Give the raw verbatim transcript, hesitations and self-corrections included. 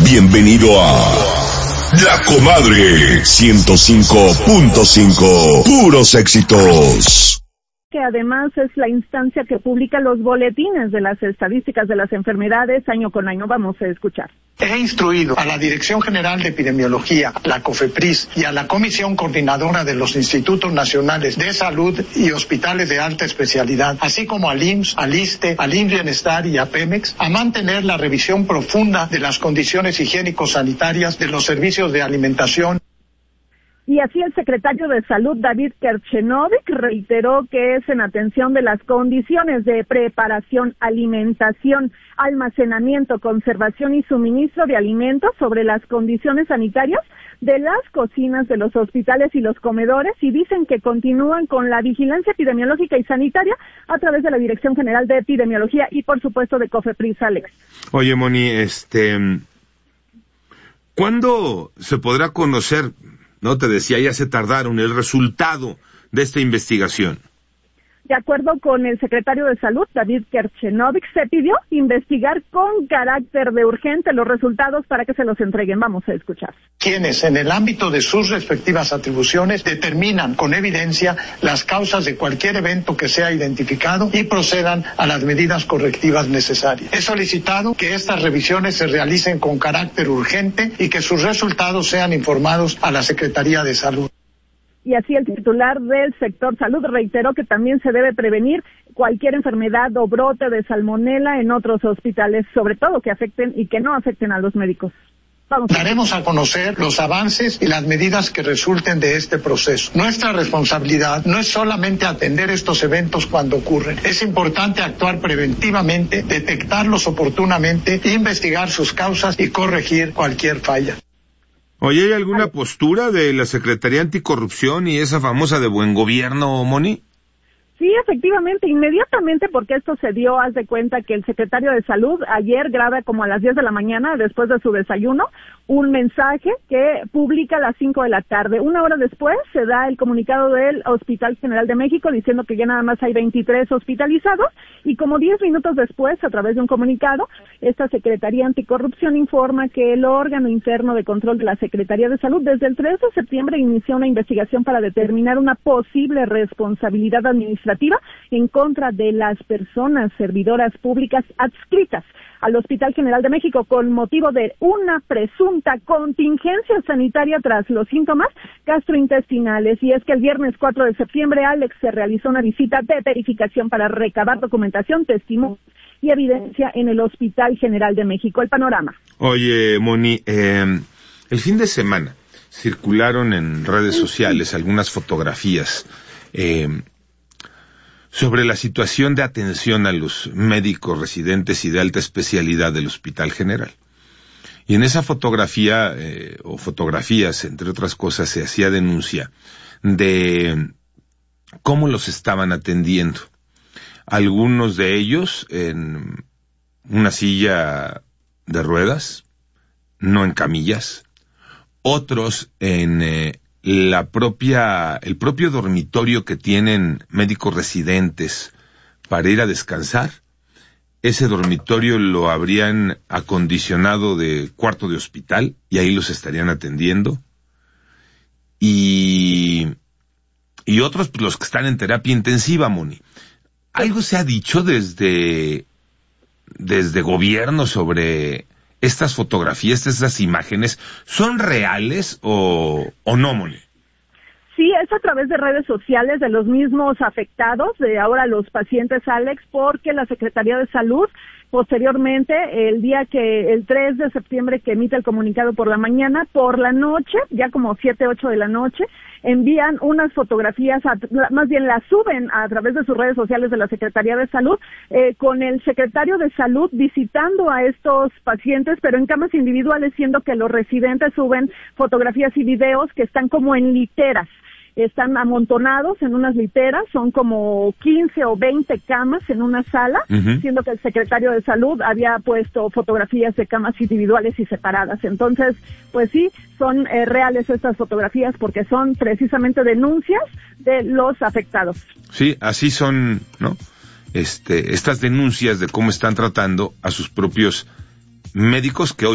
Bienvenido a La Comadre ciento cinco punto cinco. Puros éxitos. Que además es la instancia que publica los boletines de las estadísticas de las enfermedades año con año. Vamos a escuchar. He instruido a la Dirección General de Epidemiología, la COFEPRIS y a la Comisión Coordinadora de los Institutos Nacionales de Salud y Hospitales de Alta Especialidad, así como al I M S S, al ISSSTE, al I N S Bienestar y a Pemex, a mantener la revisión profunda de las condiciones higiénico-sanitarias de los servicios de alimentación. Y así el secretario de Salud, David Kerchenovic, reiteró que es en atención de las condiciones de preparación, alimentación, almacenamiento, conservación y suministro de alimentos sobre las condiciones sanitarias de las cocinas de los hospitales y los comedores, y dicen que continúan con la vigilancia epidemiológica y sanitaria a través de la Dirección General de Epidemiología y, por supuesto, de COFEPRIS, Alex. Oye, Moni, este, ¿cuándo se podrá conocer? No, te decía, ya se tardaron, el resultado de esta investigación. De acuerdo con el secretario de Salud, David Kerchenovic, se pidió investigar con carácter de urgente los resultados para que se los entreguen. Vamos a escuchar. Quienes, en el ámbito de sus respectivas atribuciones, determinan con evidencia las causas de cualquier evento que sea identificado y procedan a las medidas correctivas necesarias. He solicitado que estas revisiones se realicen con carácter urgente y que sus resultados sean informados a la Secretaría de Salud. Y así el titular del sector salud reiteró que también se debe prevenir cualquier enfermedad o brote de salmonela en otros hospitales, sobre todo que afecten y que no afecten a los médicos. Vamos. Daremos a conocer los avances y las medidas que resulten de este proceso. Nuestra responsabilidad no es solamente atender estos eventos cuando ocurren. Es importante actuar preventivamente, detectarlos oportunamente, investigar sus causas y corregir cualquier falla. Oye, ¿hay alguna postura de la Secretaría Anticorrupción y esa famosa de buen gobierno, Moni? Sí, efectivamente, inmediatamente, porque esto se dio, haz de cuenta que el secretario de Salud ayer graba como a las diez de la mañana, después de su desayuno, un mensaje que publica a las cinco de la tarde. Una hora después se da el comunicado del Hospital General de México diciendo que ya nada más hay veintitrés hospitalizados, y como diez minutos después, a través de un comunicado, esta Secretaría Anticorrupción informa que el órgano interno de control de la Secretaría de Salud desde el tres de septiembre inició una investigación para determinar una posible responsabilidad administrativa en contra de las personas servidoras públicas adscritas al Hospital General de México con motivo de una presunta contingencia sanitaria tras los síntomas gastrointestinales. Y es que el viernes cuatro de septiembre, Alex, se realizó una visita de verificación para recabar documentación, testimonio y evidencia en el Hospital General de México. El panorama. Oye, Moni, eh, el fin de semana circularon en redes sociales algunas fotografías eh, sobre la situación de atención a los médicos residentes y de alta especialidad del Hospital General. Y en esa fotografía, eh, o fotografías, entre otras cosas, se hacía denuncia de cómo los estaban atendiendo. Algunos de ellos en una silla de ruedas, no en camillas, otros en eh, la propia, el propio dormitorio que tienen médicos residentes para ir a descansar. Ese dormitorio lo habrían acondicionado de cuarto de hospital y ahí los estarían atendiendo. Y, y otros, pues, los que están en terapia intensiva, Moni. ¿Algo se ha dicho desde, desde gobierno sobre estas fotografías, estas imágenes? ¿Son reales o, o no, Moni? Sí, es a través de redes sociales de los mismos afectados, de ahora los pacientes, Alex, porque la Secretaría de Salud, posteriormente, el día que, el tres de septiembre que emite el comunicado por la mañana, por la noche, ya como siete, ocho de la noche, envían unas fotografías, a, más bien las suben a través de sus redes sociales de la Secretaría de Salud, eh, con el secretario de Salud visitando a estos pacientes, pero en camas individuales, siendo que los residentes suben fotografías y videos que están como en literas. Están amontonados en unas literas, son como quince o veinte camas en una sala, uh-huh. siendo que el secretario de Salud había puesto fotografías de camas individuales y separadas. Entonces, pues sí, son eh, reales estas fotografías porque son precisamente denuncias de los afectados. Sí, así son, ¿no? Este, estas denuncias de cómo están tratando a sus propios médicos que hoy